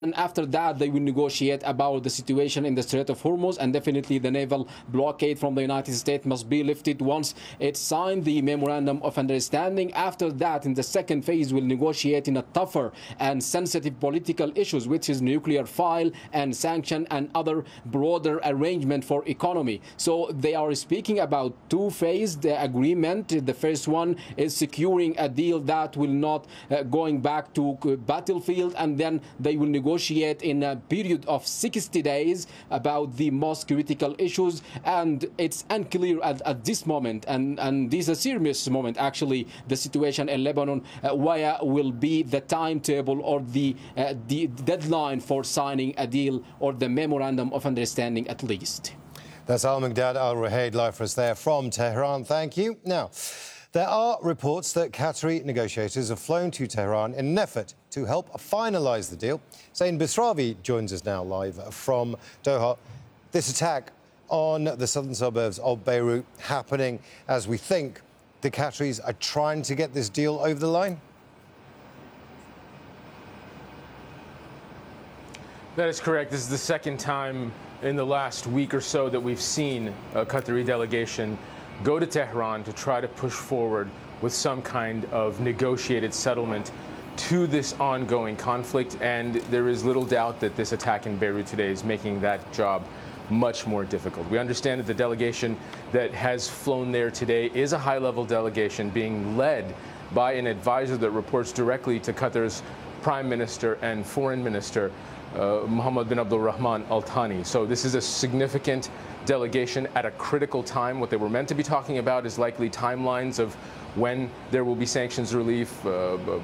And after that, they will negotiate about the situation in the Strait of Hormuz, and definitely the naval blockade from the United States must be lifted once it signed the Memorandum of Understanding. After that, in the second phase, we'll negotiate in a tougher and sensitive political issues, which is nuclear file and sanction and other broader arrangement for economy. So they are speaking about two-phased agreement. The first one is securing a deal that will not going back to battlefield, and then they will negotiate in a period of 60 days about the most critical issues. And it's unclear at this moment, and this is a serious moment actually, the situation in Lebanon, where will be the timetable or the deadline for signing a deal or the Memorandum of Understanding at least. That's Al-Miqdad Al-Ruhayd live for us there from Tehran. Thank you. Now, there are reports that Qatari negotiators have flown to Tehran in an effort to help finalise the deal. Zain Bisrawi joins us now live from Doha. This attack on the southern suburbs of Beirut happening as we think the Qataris are trying to get this deal over the line? That is correct. This is the second time in the last week or so that we've seen a Qatari delegation go to Tehran to try to push forward with some kind of negotiated settlement to this ongoing conflict. And there is little doubt that this attack in Beirut today is making that job much more difficult. We understand that the delegation that has flown there today is a high-level delegation being led by an advisor that reports directly to Qatar's Prime Minister and Foreign Minister, Mohammed bin Abdul Rahman Al Thani. So this is a significant delegation at a critical time. What they were meant to be talking about is likely timelines of when there will be sanctions relief, the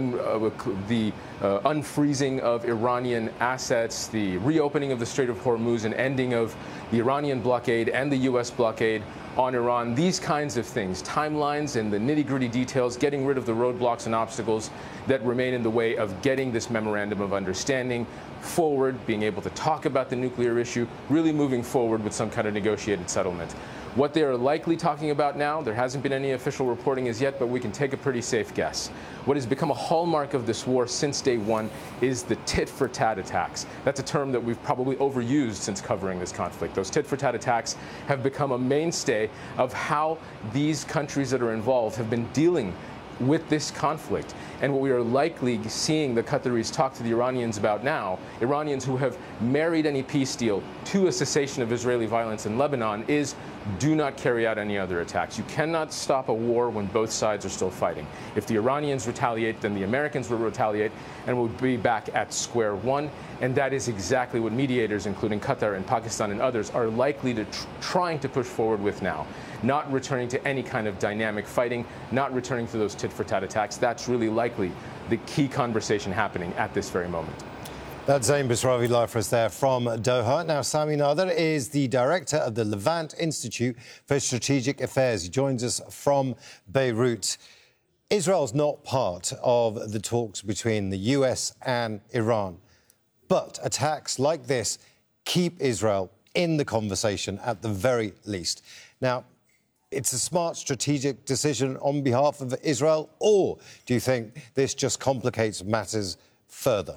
unfreezing of Iranian assets, the reopening of the Strait of Hormuz, and ending of the Iranian blockade and the U.S. blockade on Iran. These kinds of things, timelines and the nitty-gritty details, getting rid of the roadblocks and obstacles that remain in the way of getting this memorandum of understanding forward, being able to talk about the nuclear issue, really moving forward with some kind of negotiated settlement. What they are likely talking about now, there hasn't been any official reporting as yet, but we can take a pretty safe guess. What has become a hallmark of this war since day one is the tit-for-tat attacks. That's a term that we've probably overused since covering this conflict. Those tit-for-tat attacks have become a mainstay of how these countries that are involved have been dealing with this conflict. And what we are likely seeing the Qataris talk to the Iranians about now, Iranians who have married any peace deal to a cessation of Israeli violence in Lebanon, is do not carry out any other attacks. You cannot stop a war when both sides are still fighting. If the Iranians retaliate, then the Americans will retaliate, and we'll be back at square one. And that is exactly what mediators, including Qatar and Pakistan and others, are likely to trying to push forward with now. Not returning to any kind of dynamic fighting, not returning to those tit-for-tat attacks. That's really likely the key conversation happening at this very moment. That's Zain Bisrawi live for us there from Doha. Now, Sami Nader is the director of the Levant Institute for Strategic Affairs. He joins us from Beirut. Israel's not part of the talks between the US and Iran, but attacks like this keep Israel in the conversation at the very least. Now, it's a smart strategic decision on behalf of Israel, or do you think this just complicates matters further?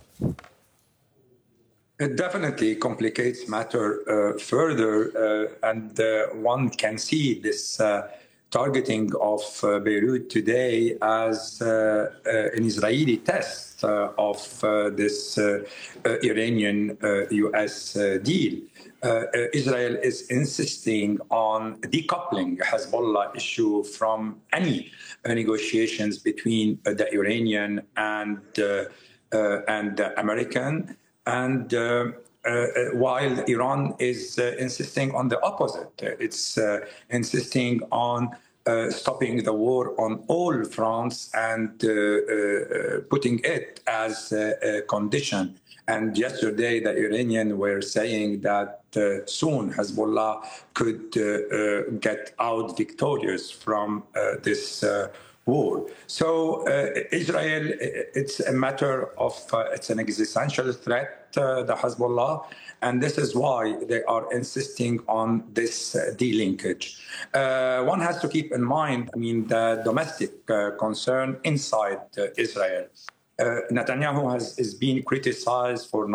It definitely complicates matter further, and one can see this targeting of Beirut today as an Israeli test of this Iranian-US deal. Israel is insisting on decoupling Hezbollah issue from any negotiations between the Iranian and the American, and while Iran is insisting on the opposite. It's insisting on stopping the war on all fronts and putting it as a condition. And yesterday, the Iranians were saying that soon Hezbollah could get out victorious from this war. So Israel, it's a matter of, it's an existential threat, the Hezbollah, and this is why they are insisting on this delinkage. One has to keep in mind, the domestic concern inside Israel. Netanyahu is being criticized for